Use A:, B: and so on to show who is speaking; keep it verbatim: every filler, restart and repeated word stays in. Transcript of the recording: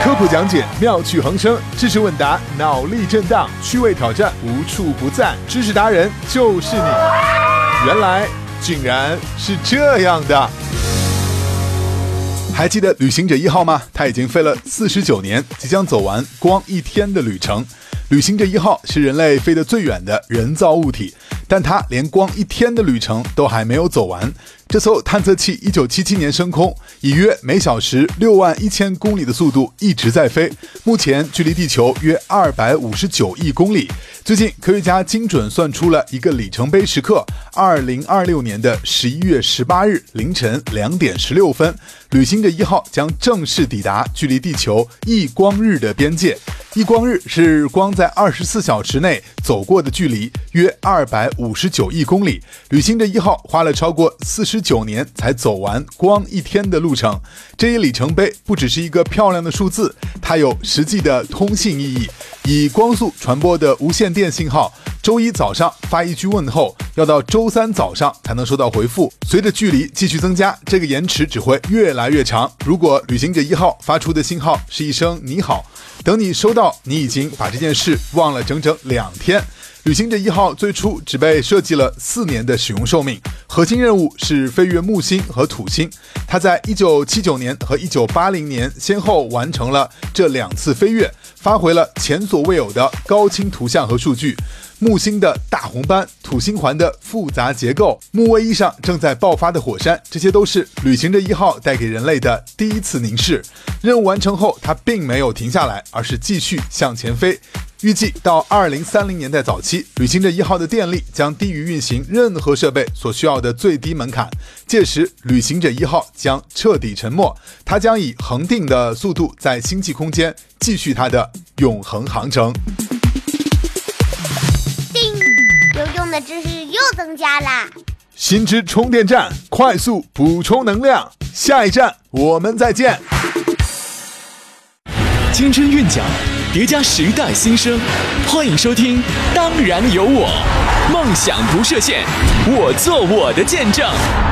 A: 科普讲解，妙趣横生；知识问答，脑力震荡；趣味挑战，无处不在。知识达人就是你。原来竟然是这样的。还记得旅行者一号吗？他已经飞了四十九年，即将走完光一天的旅程。旅行者一号是人类飞得最远的人造物体，但它连光一天的旅程都还没有走完。这艘探测器一九七七年升空，以约每小时六万一千公里的速度一直在飞，目前距离地球约二百五十九亿公里。最近科学家精准算出了一个里程碑时刻，二零二六年的十一月十八日凌晨两点十六分，旅行者一号将正式抵达距离地球一光日的边界。一光日是光在二十四小时内走过的距离，约二百五十九亿公里。旅行者一号花了超过四十九年才走完光一天的路程。这一里程碑不只是一个漂亮的数字，它有实际的通信意义。以光速传播的无线电信号，周一早上发一句问候，要到周三早上才能收到回复。随着距离继续增加，这个延迟只会越来越长。如果旅行者一号发出的信号是一声你好，等你收到，你已经把这件事忘了整整两天。旅行者一号最初只被设计了四年的使用寿命，核心任务是飞越木星和土星。它在一九七九年和一九八零年先后完成了这两次飞跃，发挥了前所未有的高清图像和数据。木星的大红斑，土星环的复杂结构，木卫一上正在爆发的火山，这些都是旅行者一号带给人类的第一次凝视。任务完成后，它并没有停下来，而是继续向前飞。预计到二零三零年代早期，旅行者一号的电力将低于运行任何设备所需要的最低门槛。届时，旅行者一号将彻底沉没，它将以恒定的速度在星际空间继续它的永恒航程。
B: 叮，有用的知识又增加啦！
A: 新知充电站，快速补充能量。下一站我们再见。
C: 青春韵脚，叠加时代新生，欢迎收听《当然有我》，梦想不设限，我做我的见证。